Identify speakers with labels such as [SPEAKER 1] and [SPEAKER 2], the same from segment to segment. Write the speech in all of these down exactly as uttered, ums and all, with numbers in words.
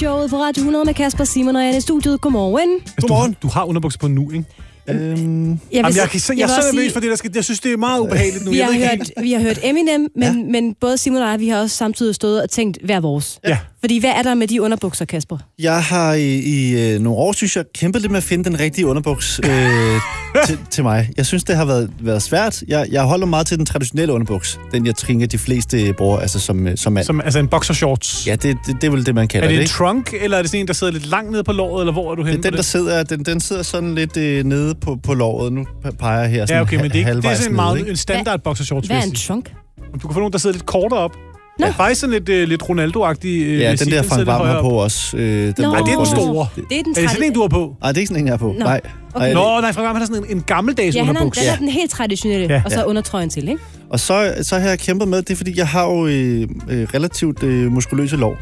[SPEAKER 1] Morgenshowet på Radio hundrede med Kasper, Simon og Anne i studiet. Godmorgen.
[SPEAKER 2] Godmorgen. Du, du har underbukser på nu, ikke?
[SPEAKER 1] Øhm, jeg,
[SPEAKER 2] Jamen, jeg, jeg, jeg, jeg er så nervøs for det, der skal, jeg synes, det er meget ubehageligt nu.
[SPEAKER 1] Vi,
[SPEAKER 2] jeg
[SPEAKER 1] har,
[SPEAKER 2] ved
[SPEAKER 1] hørt,
[SPEAKER 2] helt...
[SPEAKER 1] vi har hørt Eminem, men, ja. men både Simon og jeg, vi har også samtidig stået og tænkt hver vores.
[SPEAKER 2] Ja.
[SPEAKER 1] Fordi hvad er der med de underbukser, Kasper?
[SPEAKER 3] Jeg har i, i øh, nogle år, synes jeg, kæmpet lidt med at finde den rigtige underbuks øh, til, til mig. Jeg synes, det har været, været svært. Jeg, jeg holder meget til den traditionelle underbuks. Den, jeg tænker, de fleste bruger, altså som, som mand.
[SPEAKER 2] Som, altså en boxershorts?
[SPEAKER 3] Ja, det, det, det er vel det, man kalder
[SPEAKER 2] det. Er det en
[SPEAKER 3] det,
[SPEAKER 2] trunk, eller er det sådan en, der sidder lidt langt nede på låret, eller hvor er du henne?
[SPEAKER 3] Det er den, der sidder, den, den sidder sådan lidt øh, nede på, på låret. Nu peger jeg her sådan
[SPEAKER 2] ja, okay, men det er, det er sådan en, meget,
[SPEAKER 3] nede,
[SPEAKER 2] en standard boxershorts.
[SPEAKER 1] Hvad er en trunk?
[SPEAKER 2] Du kan få nogen, der sidder lidt kortere op.
[SPEAKER 1] Nå.
[SPEAKER 2] Ja, faktisk sådan lidt, uh, lidt Ronaldo-agtig. Uh,
[SPEAKER 3] ja, den der Frank Vam har på også. Øh, den
[SPEAKER 1] Nå.
[SPEAKER 2] Nej, det er den store.
[SPEAKER 1] Det, det er den
[SPEAKER 2] er det sådan en, du har på?
[SPEAKER 3] Nej, det er ikke sådan en, jeg har på.
[SPEAKER 1] Nå.
[SPEAKER 3] Nej.
[SPEAKER 1] Okay.
[SPEAKER 2] Nå, nej, Frank Vam har sådan en, en gammeldags
[SPEAKER 1] ja,
[SPEAKER 2] underbuks.
[SPEAKER 1] Ja, den er den helt traditionelle, ja. Og så ja. Undertrøjen til, ikke?
[SPEAKER 3] Og så, så har jeg kæmpet med, det er fordi, jeg har jo øh, øh, relativt øh, muskuløse lår.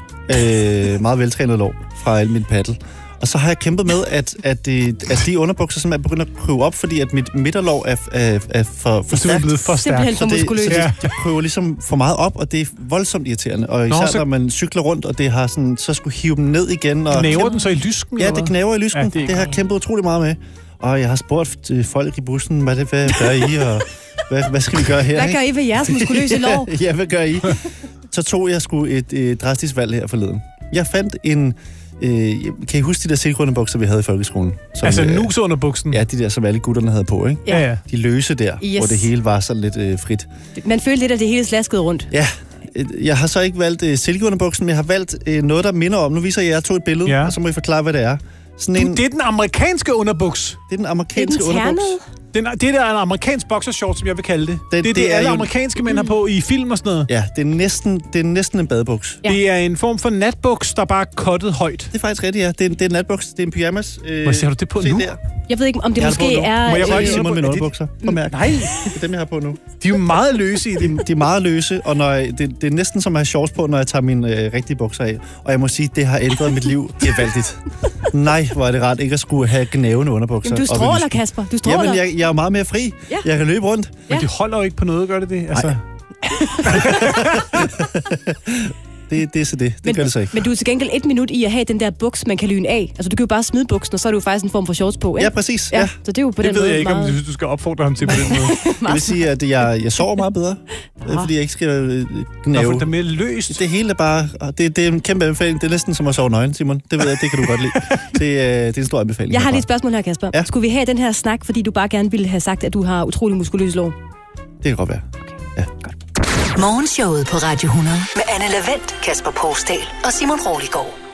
[SPEAKER 3] Øh, meget veltrænet lår fra al min paddel. Og så har jeg kæmpet med, at, at, de, at de underbukser, som er begyndt at prøve op, fordi at mit midterlår er, er, er for, for stærkt.
[SPEAKER 2] Det er for
[SPEAKER 1] stærkt.
[SPEAKER 3] Så, det, så
[SPEAKER 2] ja.
[SPEAKER 3] de, de prøver ligesom for meget op, og det er voldsomt irriterende. Og især Nå, så... når man cykler rundt, og det har sådan, så skulle hive dem ned igen. Og
[SPEAKER 2] knæver
[SPEAKER 3] kæmpe...
[SPEAKER 2] den så i lysken?
[SPEAKER 3] Ja, det knæver i lysken. Ja, det, det har jeg kæmpet utrolig meget med. Og jeg har spurgt folk i bussen, hvad det hvad gør I, og hvad, hvad skal vi gøre her?
[SPEAKER 1] Hvad gør I ved jeres muskuløse lår?
[SPEAKER 3] Ja, hvad gør I? Så tog jeg sgu et, et drastisk valg her forleden. Jeg fandt en... Øh, kan I huske de der silkeunderbukser, vi havde i folkeskolen? Som,
[SPEAKER 2] altså
[SPEAKER 3] øh,
[SPEAKER 2] nusunderbuksen?
[SPEAKER 3] Ja, de der, som alle gutterne havde på, ikke?
[SPEAKER 2] Ja, ja.
[SPEAKER 3] De løse der, yes. Hvor det hele var så lidt øh, frit.
[SPEAKER 1] Man følte lidt, at det hele slaskede rundt.
[SPEAKER 3] Ja, jeg har så ikke valgt øh, silkeunderbuksen, men jeg har valgt øh, noget, der minder om. Nu viser jeg jer to et billede, ja. Og så må I forklare, hvad det er. Sådan
[SPEAKER 2] en... Det er den amerikanske underbuks.
[SPEAKER 3] Det er den amerikanske
[SPEAKER 1] det er den
[SPEAKER 3] underbuks.
[SPEAKER 2] Den, det der er en amerikansk boxershort, som jeg vil kalde det. Det, det er det, det alle jo... amerikanske mænd har på i film og sådan noget.
[SPEAKER 3] Ja, det er næsten, det er næsten en badebuks.
[SPEAKER 2] Ja. Det er en form for natbuks, der bare er cuttet højt.
[SPEAKER 3] Det er faktisk rigtigt, ja. Det er, det er en natbuks, det er en pyjamas. Øh,
[SPEAKER 2] Hvor ser du det på nu? Der.
[SPEAKER 1] Jeg ved ikke, om det
[SPEAKER 3] jeg
[SPEAKER 1] måske er...
[SPEAKER 3] Må jeg røge
[SPEAKER 1] øh,
[SPEAKER 3] Simon med underbukser?
[SPEAKER 2] Nej.
[SPEAKER 3] Det er dem, jeg har på nu.
[SPEAKER 2] De er jo meget løse i det.
[SPEAKER 3] De, de er meget løse, og når jeg, det, det er næsten som at have shorts på, når jeg tager mine øh, rigtige bukser af. Og jeg må sige, det har ændret mit liv gevaldigt. Nej, hvor er det rart ikke at skulle have gnævende underbukser.
[SPEAKER 1] Jamen, du stråler, Kasper. Du stråler.
[SPEAKER 3] Jamen, jeg, jeg er meget mere fri. Ja. Jeg kan løbe rundt.
[SPEAKER 2] Men ja. De holder jo ikke på noget, gør det det? Altså...
[SPEAKER 3] det, det er så det. Det men, gør det så ikke.
[SPEAKER 1] Men du er til gengæld et minut i at have den der buks, man kan lyne af. Altså, du kan jo bare smide buksen, og så er det jo faktisk en form for shorts på, ikke?
[SPEAKER 3] Ja, præcis. Ja.
[SPEAKER 1] Ja, så det er jo på
[SPEAKER 2] det
[SPEAKER 1] den måde
[SPEAKER 2] ved jeg ikke,
[SPEAKER 1] meget...
[SPEAKER 2] om du synes, du skal opfordre ham til på den måde.
[SPEAKER 3] Det vil sige, at jeg, jeg sover meget bedre, Aha. fordi jeg ikke skal gnæve.
[SPEAKER 2] Nå, for det er mere løst.
[SPEAKER 3] Det hele er bare... Det, det er en kæmpe anbefaling. Det er næsten som at sove nøgen, Simon. Det ved jeg, det kan du godt lide. Det, det er en stor anbefaling.
[SPEAKER 1] Jeg har lige et spørgsmål her, Kasper.
[SPEAKER 3] Ja?
[SPEAKER 1] Skulle vi have den her snak, fordi du bare gerne ville have sagt, at du har utrolig muskuløs lår?
[SPEAKER 3] Det kan godt være.
[SPEAKER 1] Okay.
[SPEAKER 3] Ja.
[SPEAKER 1] Godt.
[SPEAKER 4] Morgenshowet på Radio hundrede med Anne Lavendt, Kasper Poulsdal og Simon Roligård.